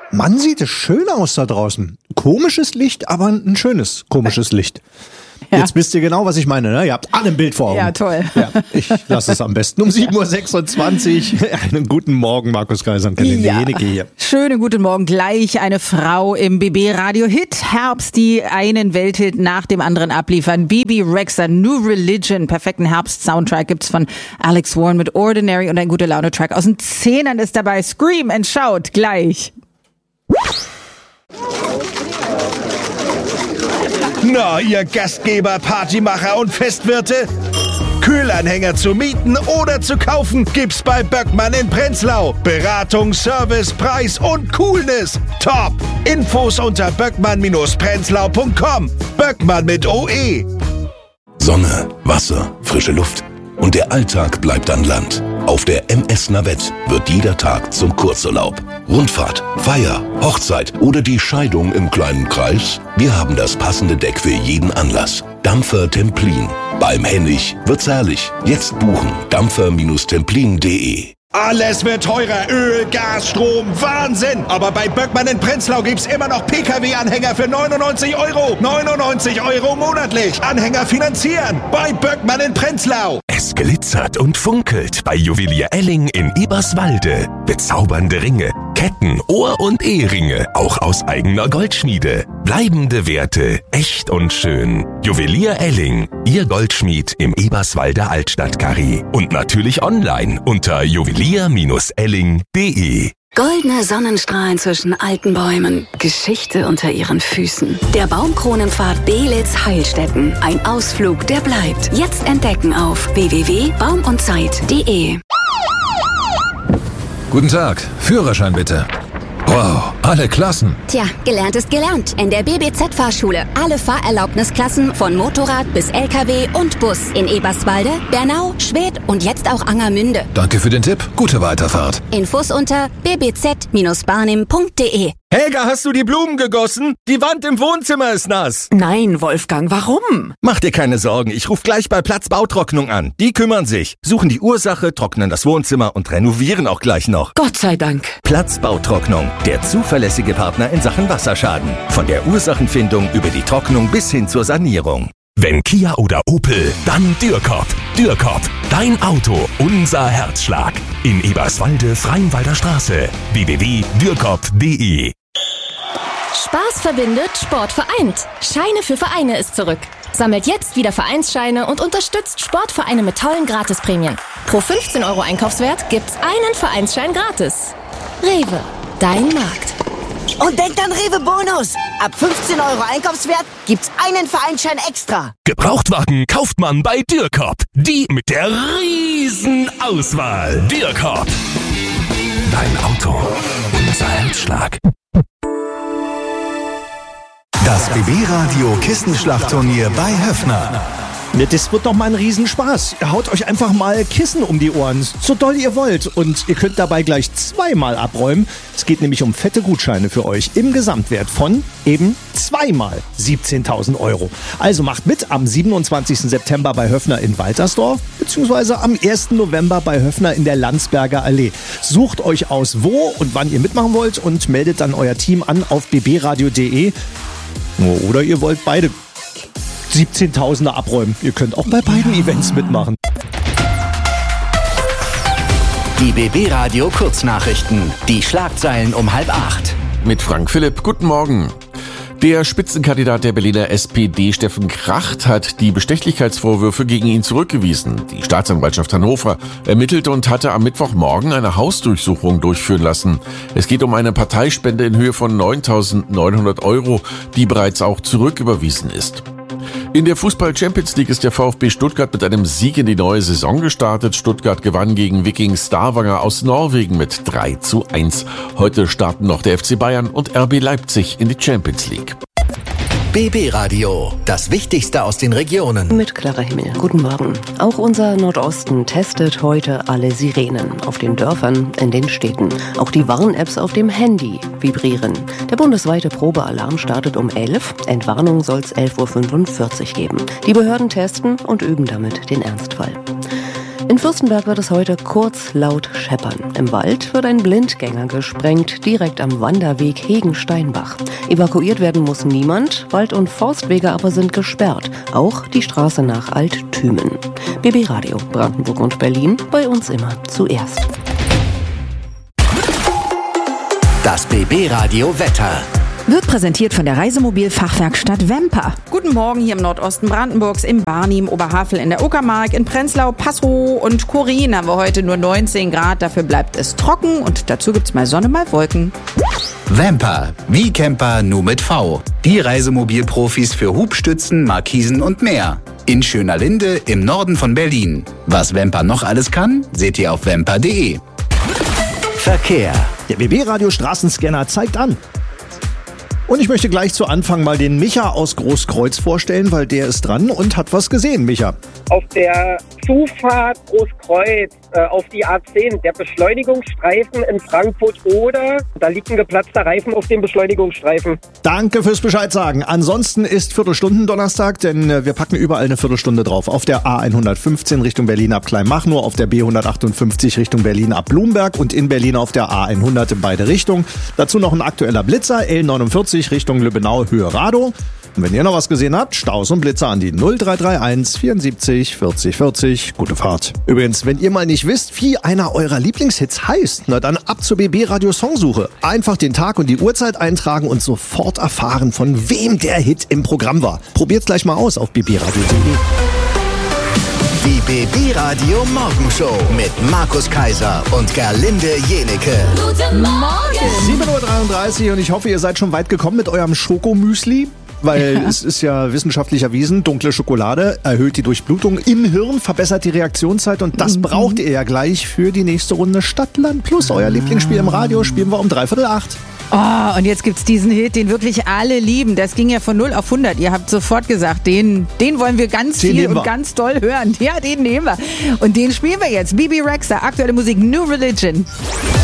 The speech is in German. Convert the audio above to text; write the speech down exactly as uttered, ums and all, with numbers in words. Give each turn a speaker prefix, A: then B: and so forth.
A: Mann, sieht es schön aus da draußen. Komisches Licht, aber ein schönes komisches Licht. Ja. Jetzt wisst ihr genau, was ich meine, ne? Ihr habt alle ein Bild vor Augen.
B: Ja, toll.
A: Ja, ich lasse es am besten um sieben Uhr sechsundzwanzig. Einen guten Morgen, Markus Kaiser und Helene
B: ja.
A: Jenike hier.
B: Schönen guten Morgen. Gleich eine Frau im B B Radio Hit Herbst, die einen Welthit nach dem anderen abliefern. Bebe Rexha, New Religion, perfekten Herbst-Soundtrack gibt's von Alex Warren mit Ordinary und ein gute Laune-Track aus den Zehnern ist dabei. Scream and Shout gleich.
C: Na, ihr Gastgeber, Partymacher und Festwirte? Kühlanhänger zu mieten oder zu kaufen gibt's bei Böckmann in Prenzlau. Beratung, Service, Preis und Coolness. Top! Infos unter böckmann Bindestrich prenzlau punkt com. Böckmann mit O E.
D: Sonne, Wasser, frische Luft. Und der Alltag bleibt an Land. Auf der M S Navette wird jeder Tag zum Kurzurlaub. Rundfahrt, Feier, Hochzeit oder die Scheidung im kleinen Kreis? Wir haben das passende Deck für jeden Anlass. Dampfer Templin. Beim Hennig wird's herrlich. Jetzt buchen. dampfer Bindestrich templin punkt de.
C: Alles wird teurer. Öl, Gas, Strom, Wahnsinn. Aber bei Böckmann in Prenzlau gibt's immer noch P K W-Anhänger für neunundneunzig Euro. neunundneunzig Euro monatlich. Anhänger finanzieren. Bei Böckmann in Prenzlau.
E: Es glitzert und funkelt bei Juwelier Elling in Eberswalde. Bezaubernde Ringe, Ketten, Ohr- und Eheringe, auch aus eigener Goldschmiede. Bleibende Werte, echt und schön. Juwelier Elling, Ihr Goldschmied im Eberswalder Altstadtkarree. Und natürlich online unter juwelier Bindestrich elling punkt de.
F: Goldene Sonnenstrahlen zwischen alten Bäumen, Geschichte unter ihren Füßen. Der Baumkronenpfad Belitz Heilstätten. Ein Ausflug, der bleibt. Jetzt entdecken auf w w w punkt baum und zeit punkt de.
G: Guten Tag, Führerschein bitte. Wow, alle Klassen.
H: Tja, gelernt ist gelernt. In der B B Z-Fahrschule. Alle Fahrerlaubnisklassen von Motorrad bis L K W und Bus. In Eberswalde, Bernau, Schwedt und jetzt auch Angermünde.
G: Danke für den Tipp. Gute Weiterfahrt.
H: Infos unter b b z Bindestrich barnim punkt de.
I: Helga, hast du die Blumen gegossen? Die Wand im Wohnzimmer ist nass.
J: Nein, Wolfgang, warum?
I: Mach dir keine Sorgen, ich rufe gleich bei Platzbautrocknung an. Die kümmern sich, suchen die Ursache, trocknen das Wohnzimmer und renovieren auch gleich noch.
J: Gott sei Dank.
I: Platzbautrocknung, der zuverlässige Partner in Sachen Wasserschaden. Von der Ursachenfindung über die Trocknung bis hin zur Sanierung.
E: Wenn Kia oder Opel, dann Dürkop. Dürkop, dein Auto, unser Herzschlag. In Eberswalde, Freienwalder Straße. w w w punkt dürkop punkt de.
K: Spaß verbindet, Sport vereint. Scheine für Vereine ist zurück. Sammelt jetzt wieder Vereinsscheine und unterstützt Sportvereine mit tollen Gratisprämien. Pro fünfzehn Euro Einkaufswert gibt's einen Vereinsschein gratis. Rewe, dein Markt.
L: Und denkt an Rewe Bonus. Ab fünfzehn Euro Einkaufswert gibt's einen Vereinsschein extra.
E: Gebrauchtwagen kauft man bei Dürkop. Die mit der riesen Auswahl. Dürkop. Dein Auto, unser Herzschlag.
M: Das B B-Radio Kissenschlachtturnier bei Höffner.
A: Das wird doch mal ein Riesenspaß. Haut euch einfach mal Kissen um die Ohren, so doll ihr wollt. Und ihr könnt dabei gleich zweimal abräumen. Es geht nämlich um fette Gutscheine für euch im Gesamtwert von eben zweimal siebzehntausend Euro. Also macht mit am siebenundzwanzigsten September bei Höffner in Waltersdorf, beziehungsweise am ersten November bei Höffner in der Landsberger Allee. Sucht euch aus, wo und wann ihr mitmachen wollt und meldet dann euer Team an auf b b radio punkt de. Oder ihr wollt beide siebzehntausender abräumen. Ihr könnt auch bei beiden Events mitmachen.
N: Die B B-Radio Kurznachrichten. Die Schlagzeilen um halb acht.
O: Mit Frank Philipp. Guten Morgen. Der Spitzenkandidat der Berliner S P D, Steffen Kracht, hat die Bestechlichkeitsvorwürfe gegen ihn zurückgewiesen. Die Staatsanwaltschaft Hannover ermittelte und hatte am Mittwochmorgen eine Hausdurchsuchung durchführen lassen. Es geht um eine Parteispende in Höhe von neuntausendneunhundert Euro, die bereits auch zurücküberwiesen ist. In der Fußball-Champions League ist der VfB Stuttgart mit einem Sieg in die neue Saison gestartet. Stuttgart gewann gegen Viking Stavanger aus Norwegen mit drei zu eins. Heute starten noch der F C Bayern und R B Leipzig in die Champions League.
N: B B-Radio, das Wichtigste aus den Regionen.
P: Mit Clara Himmel. Guten Morgen. Auch unser Nordosten testet heute alle Sirenen. Auf den Dörfern, in den Städten. Auch die Warn-Apps auf dem Handy vibrieren. Der bundesweite Probealarm startet um elf. Entwarnung soll es elf Uhr fünfundvierzig geben. Die Behörden testen und üben damit den Ernstfall. In Fürstenberg wird es heute kurz laut scheppern. Im Wald wird ein Blindgänger gesprengt, direkt am Wanderweg Hegen-Steinbach. Evakuiert werden muss niemand, Wald- und Forstwege aber sind gesperrt. Auch die Straße nach Alt-Thümen. B B Radio, Brandenburg und Berlin, bei uns immer zuerst.
N: Das B B Radio Wetter.
B: Wird präsentiert von der Reisemobil-Fachwerkstatt Vemper. Guten Morgen hier im Nordosten Brandenburgs, im Barni, im Oberhavel, in der Uckermark, in Prenzlau, Passau und Chorin haben wir heute nur neunzehn Grad. Dafür bleibt es trocken und dazu gibt's mal Sonne, mal Wolken.
Q: Vemper, wie Camper, nur mit V. Die Reisemobilprofis für Hubstützen, Markisen und mehr. In Schönerlinde im Norden von Berlin. Was Vemper noch alles kann, seht ihr auf vemper punkt de.
N: Verkehr.
A: Der B B Radio Straßenscanner zeigt an. Und ich möchte gleich zu Anfang mal den Micha aus Großkreuz vorstellen, weil der ist dran und hat was gesehen, Micha.
R: Auf der Zufahrt Großkreuz äh, auf die A zehn, der Beschleunigungsstreifen in Frankfurt-Oder, da liegt ein geplatzter Reifen auf dem Beschleunigungsstreifen.
A: Danke fürs Bescheid sagen. Ansonsten ist Viertelstunden-Donnerstag, denn äh, wir packen überall eine Viertelstunde drauf. Auf der A hundertfünfzehn Richtung Berlin ab Kleinmachnow, auf der B hundertachtundfünfzig Richtung Berlin ab Blumberg und in Berlin auf der A hundert in beide Richtungen. Dazu noch ein aktueller Blitzer, L neunundvierzig Richtung Lübbenau, Höhe Radow. Und wenn ihr noch was gesehen habt, Staus und Blitzer an die null drei drei eins vierundsiebzig vierzig vierzig. Gute Fahrt. Übrigens, wenn ihr mal nicht wisst, wie einer eurer Lieblingshits heißt, na dann ab zur B B Radio Songsuche. Einfach den Tag und die Uhrzeit eintragen und sofort erfahren, von wem der Hit im Programm war. Probiert's gleich mal aus auf b b radio punkt de.
N: Die B B Radio Morgenshow mit Markus Kaiser und Gerlinde Jenecke.
B: Guten Morgen!
A: sieben Uhr dreiunddreißig und ich hoffe, ihr seid schon weit gekommen mit eurem Schokomüsli. Weil ja. Es ist ja wissenschaftlich erwiesen, dunkle Schokolade erhöht die Durchblutung im Hirn, verbessert die Reaktionszeit und das mhm. braucht ihr ja gleich für die nächste Runde Stadtland Plus. Euer Lieblingsspiel im Radio spielen wir um dreiviertel acht.
B: Oh, und jetzt gibt's diesen Hit, den wirklich alle lieben. Das ging ja von null auf hundert. Ihr habt sofort gesagt, den, den wollen wir ganz den viel und ganz doll hören. Ja, den nehmen wir. Und den spielen wir jetzt. Bebe Rexha, aktuelle Musik, New Religion.